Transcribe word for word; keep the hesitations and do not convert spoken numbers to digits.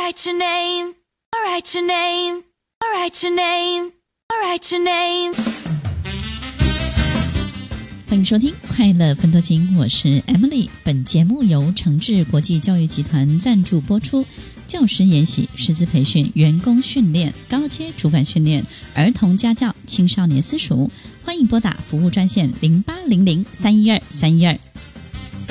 write your name, I'll write your name, I'll write your name, I'll write your name。 欢迎收听快乐分多金，我是 Emily。 本节目由诚志国际教育集团赞助播出。教师研习、师资培训、员工训练、高阶主管训练、儿童家教、青少年私塾，欢迎拨打服务专线零八零零三一二三一二